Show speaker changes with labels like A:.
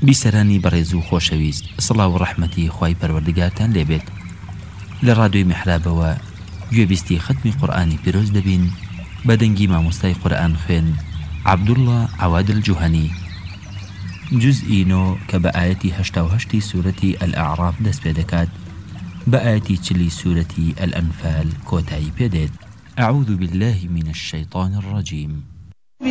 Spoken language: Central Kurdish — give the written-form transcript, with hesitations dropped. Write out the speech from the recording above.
A: بیسەرانی بەڕێز و خۆشەویست، سڵاو و ڕەحمەتی خوای پەروەردگارتان لێبێت. لە ڕادیۆی میحرابەوە گوێبیستی ختمی قورئانی پیرۆز دەبین بە دەنگی مامۆستای قورئان خوێن عەبدوڵڵا عەواد الجوهەنی، جوزئی 9 کە بە ئاەتی 88 سوورەتی ئەلئەعراف دەست پێ دەکات، بە ئاەتی 40 سوورەتی ئەلئەنفال کۆتایی پێدێت. أعوذ بالله من الشيطان الرجيم.